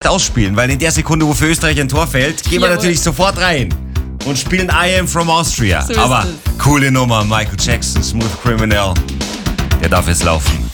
ausspielen, weil in der Sekunde, wo für Österreich ein Tor fällt, gehen wir natürlich sofort rein und spielen I Am From Austria. So aber coole Nummer, Michael Jackson, Smooth Criminal, der darf jetzt laufen.